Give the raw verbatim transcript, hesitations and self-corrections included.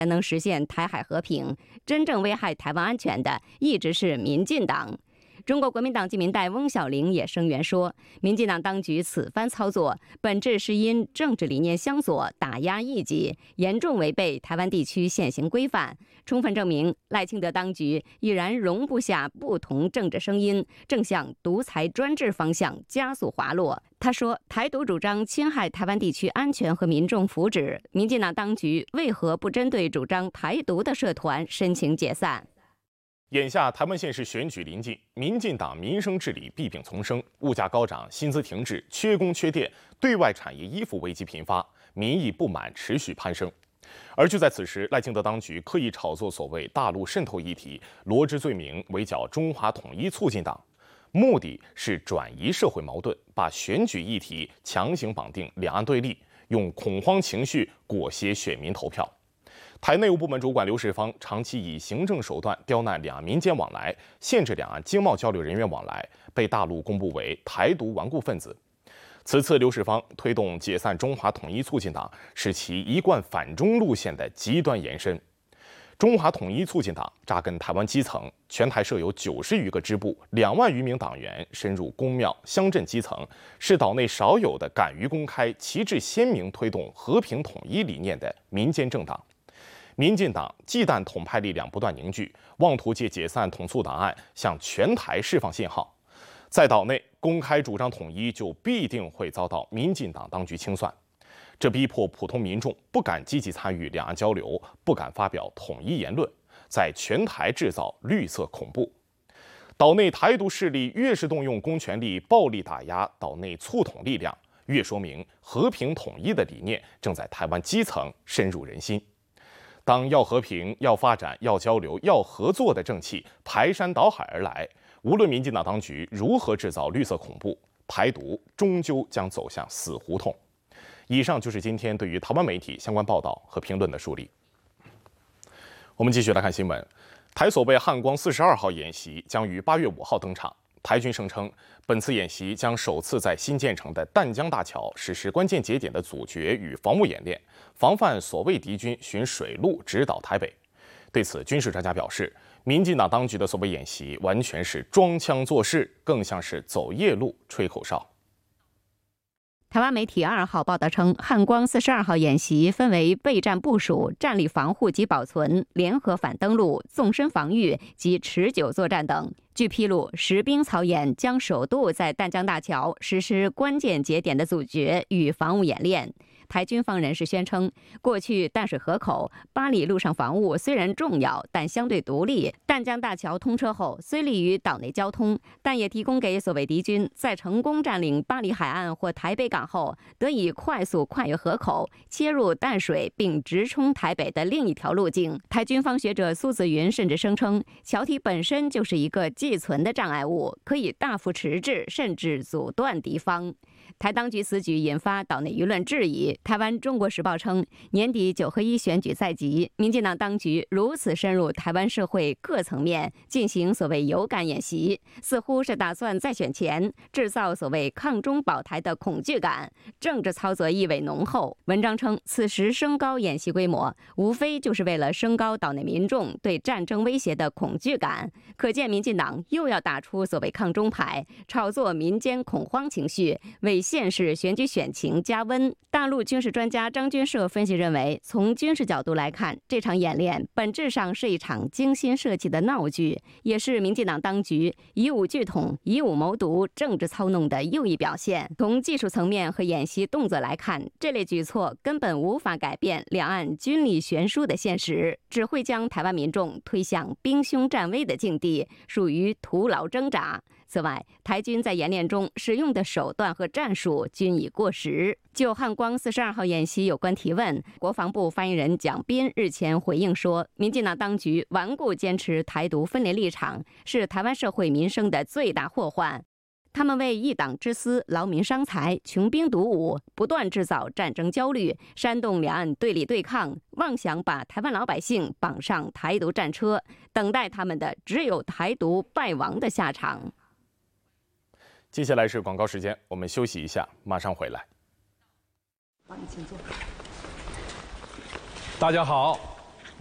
才能实现台海和平。真正危害台湾安全的，一直是民进党。中国国民党籍民代翁小玲也声援说，民进党当局此番操作，本质是因政治理念相左，打压异己，严重违背台湾地区现行规范，充分证明赖清德当局已然容不下不同政治声音，正向独裁专制方向加速滑落。他说，台独主张侵害台湾地区安全和民众福祉，民进党当局为何不针对主张台独的社团申请解散？ 眼下台湾县市选举临近，民进党民生治理弊病丛生，物价高涨，薪资停滞，缺工缺电，对外产业依附危机频发，民意不满持续攀升。而就在此时，赖清德当局刻意炒作所谓大陆渗透议题，罗织罪名围剿中华统一促进党，目的是转移社会矛盾，把选举议题强行绑定两岸对立，用恐慌情绪裹挟选民投票。台内务部门主管刘世芳长期以行政手段刁难两岸民间往来，限制两岸经贸交流人员往来，被大陆公布为台独顽固分子。此次刘世芳推动解散中华统一促进党，是其一贯反中路线的极端延伸。中华统一促进党扎根台湾基层，全台设有九十余个支部，两万余名党员深入公庙、乡镇基层，是岛内少有的敢于公开、旗帜鲜明推动和平统一理念的民间政党。民进党忌惮统派力量不断凝聚，妄图借解散统促档案向全台释放信号。在岛内公开主张统一，就必定会遭到民进党当局清算。这逼迫普通民众不敢积极参与两岸交流，不敢发表统一言论，在全台制造绿色恐怖。岛内台独势力越是动用公权力暴力打压岛内促统力量，越说明和平统一的理念正在台湾基层深入人心。当要和平、要发展、要交流、要合作的正气排山倒海而来，无论民进党当局如何制造绿色恐怖，台独终究将走向死胡同。以上就是今天对于台湾媒体相关报道和评论的梳理。我们继续来看新闻，台所谓汉光四十二号演习将于八月五号登场。台军声称，本次演习将首次在新建成的淡江大桥实施关键节点的阻绝与防务演练，防范所谓敌军循水路直捣台北。对此，军事专家表示，民进党当局的所谓演习完全是装腔作势，更像是走夜路吹口哨。 台湾媒体二号报道称，汉光四十二号演习分为备战部署、战力防护及保存、联合反登陆、纵深防御及持久作战等。据披露，实兵操演将首度在淡江大桥实施关键节点的阻绝与防务演练。台军方人士宣称，过去淡水河口、八里路上防务虽然重要，但相对独立。淡江大桥通车后，虽利于岛内交通，但也提供给所谓敌军在成功占领八里海岸或台北港后，得以快速跨越河口，切入淡水并直冲台北的另一条路径。台军方学者苏子云甚至声称，桥体本身就是一个寄存的障碍物，可以大幅迟滞甚至阻断敌方。台当局此举引发岛内舆论质疑。台湾《中国时报》称，年底九合一选举在即，民进党当局如此深入台湾社会各层面进行所谓有感演习，似乎是打算在选前制造所谓抗中保台的恐惧感，政治操作意味浓厚。文章称，此时升高演习规模，无非就是为了升高岛内民众对战争威胁的恐惧感。可见民进党又要打出所谓抗中牌，炒作民间恐慌情绪，为现实选举选情加温。大陆军事专家张军社分析认为，从军事角度来看，这场演练本质上是一场精心设计的闹剧，也是民进党当局以武拒统、以武谋独、政治操弄的又一表现。从技术层面和演习动作来看，这类举措根本无法改变两岸军力悬殊的现实，只会将台湾民众推向兵凶战危的境地，属于徒劳挣扎。此外，台军在演练中使用的手段和战术均已过时。就汉光四十二号演习有关提问，国防部发言人蒋斌日前回应说，民进党当局顽固坚持台独分裂立场，是台湾社会民生的最大祸患。他们为一党之私劳民伤财、穷兵黩武，不断制造战争焦虑，煽动两岸对立对抗，妄想把台湾老百姓绑上台独战车，等待他们的只有台独败亡的下场。 接下来是广告时间，我们休息一下，马上回来。 大家好，